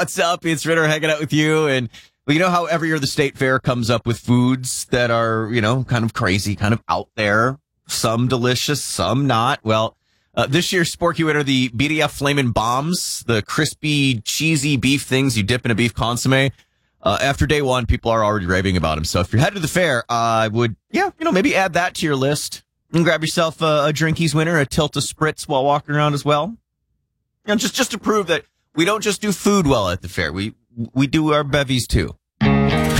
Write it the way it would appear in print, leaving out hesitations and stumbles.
What's up? It's Ritter hanging out with you. And well, you know how every year the state fair comes up with foods that are, kind of crazy, kind of out there. Some delicious, some not. Well, this year's Sporky winner, the BDF Flamin' Bombs, the crispy, cheesy beef things you dip in a beef consomme. After day one, people are already raving about them. So if you're headed to the fair, I would, maybe add that to your list and grab yourself a Drinkies winner, a Tilt a Spritz while walking around as well. And just to prove that we don't just do food well at the fair. We do our bevies too.